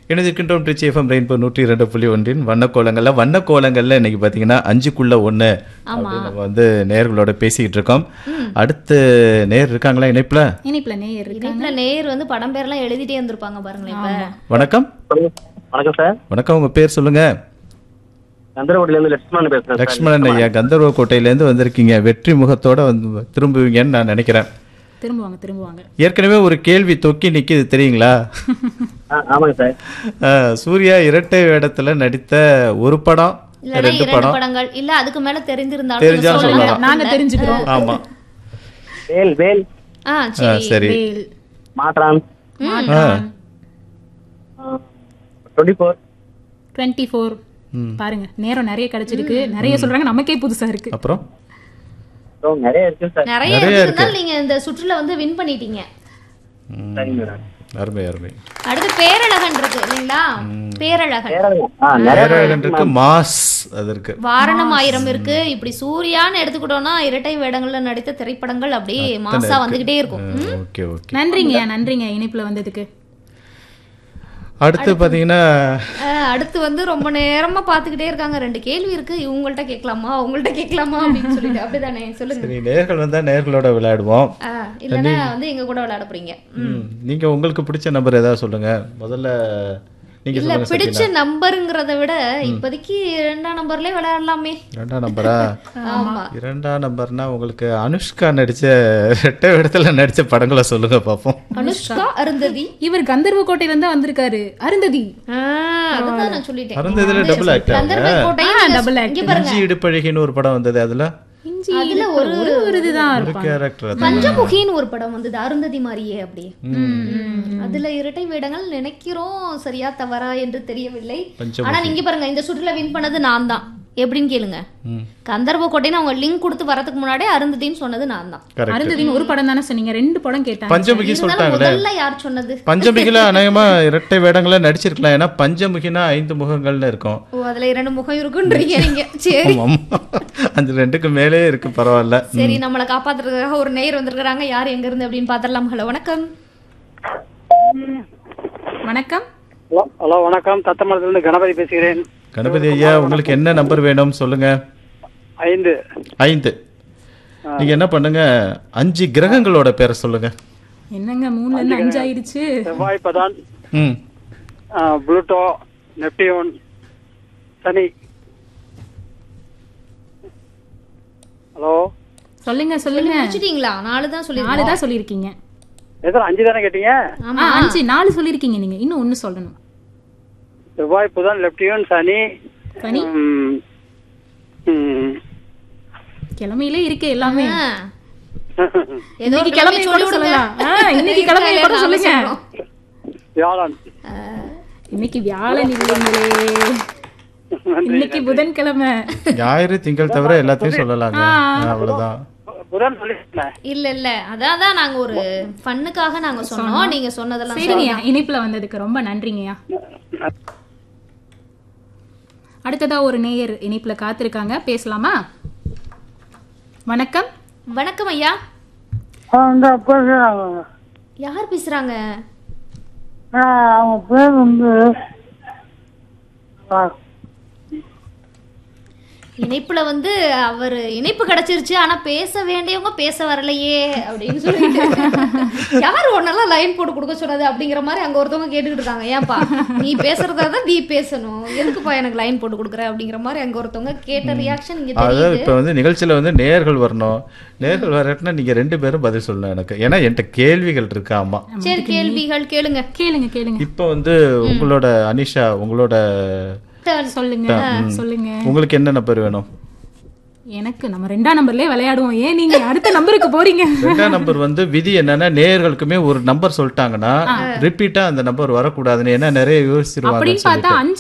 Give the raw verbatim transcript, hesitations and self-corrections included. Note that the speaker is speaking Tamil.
இணைந்திருக்கின்றோம் ட்ரிச்சி எஃப்எம் ரெயின்போ நூற்றி இரண்டு புள்ளி ஒன்றின் வண்ணக்கோலங்கள்ல வண்ணக்கோலங்கள்ல இன்னைக்கு பாத்தீங்கன்னா அஞ்சுக்குள்ள ஒண்ணு அப்படின்னு நம்ம வந்து நேயர்களோட பேசிக்கிட்டு இருக்கோம். அடுத்து நேயர் இருக்காங்களா இணைப்புல? இணைப்புல நேயர் இணைப்புல நேயர் வந்து படம் பேர்லாம் எழுதிட்டே இருந்திருப்பாங்க பாருங்களேன். இப்ப வணக்கம். வணக்கம் சார். வணக்கம், உங்க பேர் சொல்லுங்க. கந்தர்வோட்டில இருந்து லட்சுமணன் பேசுறேன். லட்சுமணன் ஐயா, கந்தர்வ கோட்டையில இருந்து வந்திருக்கீங்க. வெற்றி முகத்தோட வந்து திரும்புவீங்கன்னு நான் நினைக்கிறேன். திரும்புவாங்க திரும்புவாங்க. ஏற்கனவே ஒரு கேள்வி தொக்கி நிக்குது தெரியுங்களா? ஆமாங்க சார். சூர்யா இரட்டை வேடத்துல நடித்த ஒரு படம், ரெண்டு படம், படங்கள் இல்ல அதுக்கு மேல தெரிஞ்சிருந்தாலும் தெரிஞ்சா சொல்லலாம். நாங்க தெரிஞ்சுக்கிறோம். ஆமா. வேல் வேல் ஆ சரி. சரி. மாற்றான் மாற்றான் டுவெண்ட்டி ஃபோர் டுவெண்ட்டி ஃபோர். பாருங்க நேரம் நிறைய கிடைச்சிருக்கு. நிறைய சொல்றாங்க, நமக்கே புதுசா இருக்கு. அப்புறம் நிறைய இருக்கு சார். நிறைய இருந்தாலும் நீங்க இந்த சுற்றுல வந்து வின் பண்ணிட்டீங்க. சரிங்க. அருமை அருமை. அடுத்து பேரழகன் இருக்கு இல்லைங்களா? பேரழகன் பேரழகன் இருக்கு, மாஸ் அது இருக்கு, வாரணம் ஆயிரம் இருக்கு. இப்படி சூர்யான்னு எடுத்துக்கிட்டோம்னா இரட்டை வேடங்கள்ல நடித்த திரைப்படங்கள் அப்படியே மாசா வந்துகிட்டே இருக்கும். Okay okay. நன்றிங்க நன்றிங்க இணைப்புல வந்ததுக்கு. அடுத்து பாத்தீங்கன்னா அடுத்து வந்து ரொம்ப நேரமா பாத்துக்கிட்டே இருக்காங்க. ரெண்டு கேள்வி இருக்கு, இவங்கள்ட்ட கேட்கலாமா அவங்கள்ட்ட கேட்கலாமா அப்படின்னு சொல்லிட்டு. அப்படிதானே? சொல்லுங்க. சரி, நேர்கள் வந்தா நேர்களோட விளையாடுவோம். இல்லன்னா வந்து எங்க கூட விளையாட போறீங்க. நீங்க உங்களுக்கு பிடிச்ச நம்பர் ஏதாவது சொல்லுங்க. முதல்ல நீங்க இல்ல பிடிச்ச நம்பருங்கிறத விட இப்போதைக்கு இரண்டாம் நம்பர்லயே விளையாடலாமே. இரண்டாம் நம்பரா? ஆமா. இரண்டாம் நம்பர்னா உங்களுக்கு அனுஷ்கா நடிச்ச ரெட்டை வேடத்துல நடிச்ச படங்களை சொல்லுங்க பாப்போம். அனுஷ்கா, அருந்ததி. இவர் கந்தர்வ கோட்டையில இருந்து வந்திருக்காரு. அருந்ததி. அதுதான் நான் சொல்லிட்டேன். அருந்ததில டபுள் ஆக்டர். கந்தர்வ கோட்டை டபுள் ஆக்டர். இஞ்சி இடுப்பழகின்னு ஒரு படம் வந்தது. அதுல அதுல ஒரு ஒரு இதுதான் ஒரு கேரக்டர். பஞ்சமுகின்னு ஒரு படம் வந்தது அருந்ததி மாதிரியே அப்படியே. அதுல இரட்டை வேடங்கள் நினைக்கிறோம். சரியா தவறா என்று தெரியவில்லை. ஆனா நீங்க பாருங்க, இந்த சுற்றுல வின் பண்ணது நான் தான். எப்படின்னு கேளுங்க. கந்தர்வ கோட்டைன்னு அவங்க லிங்க் கொடுத்து வரதுக்கு முன்னாடி அருந்ததின்னு சொன்னது நான் தான். அருந்ததின்னு ஒரு படம் தானே சொன்னீங்க, ரெண்டு படம் கேட்டாங்க. பஞ்சமுகி சொல்லிட்டாங்களே. முதல்ல யார் சொன்னது? பஞ்சமுகில அநேகமா இரட்டை வேடங்கள நடிச்சிருக்கலாம். ஏன்னா பஞ்சமுகினா ஐந்து முகங்கள்னு இருக்கும். ஓ, அதுல இரண்டு முகம் இருக்குன்றீங்க நீங்க. சரி, அந்த ரெண்டுக்கு மேலே இருக்கு. பரவாயில்ல. சரி, நம்மளை காப்பாத்துறதுக்காக ஒரு நேயர் வந்திருக்காங்க. யார் எங்க இருந்து அப்படின்னு பாத்திரலாம். ஹலோ வணக்கம். வணக்கம். ஹலோ வணக்கம். தத்தமரத்துல இருந்து கணபதி பேசுகிறேன். கணபதி ஐயா, உங்களுக்கு என்ன நம்பர் வேணும் சொல்லுங்க. ஐந்து. ஐந்து. நீங்க என்ன பண்ணுங்க, அஞ்சு கிரகங்களோட பேரை சொல்லுங்க. என்னங்க மூணுல இருந்து அஞ்சு ஆயிருச்சு. செவ்வாய், புதன், ம், புளூட்டோ, நெப்டியூன், சனி. ஹலோ சொல்லுங்க சொல்லுங்க. முடிச்சிட்டீங்களா? நாலு தான் சொல்லி நாலு தான் சொல்லிருக்கீங்க. எத்தனை? அஞ்சு தானே கேட்டீங்க? ஆமா அஞ்சு. நாலு சொல்லிருக்கீங்க நீங்க. இன்னும் ஒண்ணு சொல்லணும். செவ்வாய், புதன், நெப்டியூன், சனி. சனி கிழமையிலே இருக்கு எல்லாமே. இன்னைக்கு கிழமை கூட சொல்லலாம். இன்னைக்கு கிழமை கூட சொல்லுங்க. வியாழன். இன்னைக்கு வியாழன் இல்லைங்களே, இன்னைக்கு புதன்கிழமை. ஞாயிறு திங்கள் தவிர எல்லாத்தையும் சொல்லலாங்க. அவ்வளவுதான். புதன் சொல்லிட்டேன். இல்ல இல்ல, அதான் நாங்க ஒரு ஃபன்னுக்காக நாங்க சொன்னோம். நீங்க சொன்னதெல்லாம் சரிங்க. இணைப்புல வந்ததுக்கு ரொம்ப நன்றிங்கய்யா. அடுத்ததா ஒரு நேயர் இணைப்புல காத்திருக்காங்க, பேசலாமா? வணக்கம். வணக்கம் ஐயா. யார் பேசுறாங்க? அவங்க பேர் வந்து இணைப்புல வந்து அவர் இணைப்பு கிடைச்சிருச்சு, ஆனா பேச வேண்டியவங்க பேச வரலையே அப்படின்னு சொல்லிட்டு யார் ஒன்னெல்லாம் லைன் போட்டு கொடுக்க சொன்னது அப்படிங்கிற மாதிரி அங்க ஒருத்தவங்க கேட்டுக்கிட்டு இருக்காங்க. ஏன்பா நீ பேசுறதா தான் நீ பேசணும், எதுக்குப்பா எனக்கு லைன் போட்டு கொடுக்குற அப்படிங்கிற மாதிரி அங்க ஒருத்தவங்க கேட்ட ரியாக்ஷன் இங்க தெரியுது. இப்ப வந்து நிகழ்ச்சியில வந்து நேயர்கள் வரணும். நேயர்கள் வரட்டுனா நீங்க ரெண்டு பேரும் பதில் சொல்லணும் எனக்கு. ஏன்னா என்கிட்ட கேள்விகள் இருக்கு. ஆமா, சரி, கேள்விகள் கேளுங்க. கேளுங்க கேளுங்க. இப்ப வந்து உங்களோட அனிஷா, உங்களோட சொல்லுங்க சொல்லுங்க. உங்களுக்கு என்ன நம்பர் வேணும்? எனக்கு நம்ம ரெண்டாம் நம்பர்லயே விளையாடுவோம். ஏன் நீங்க அடுத்த நம்பருக்கு போறீங்க? ரெண்டாம் நம்பர் வந்து விதி என்னன்னா, நேயர்களுக்குமே ஒரு நம்பர் சொல்லிட்டாங்கன்னா ரிப்பீட்டா அந்த நம்பர் வரக்கூடாதுன்னு. ஏன்னா நிறைய யோசிச்சிருவாங்க. அப்படின்னு பார்த்தா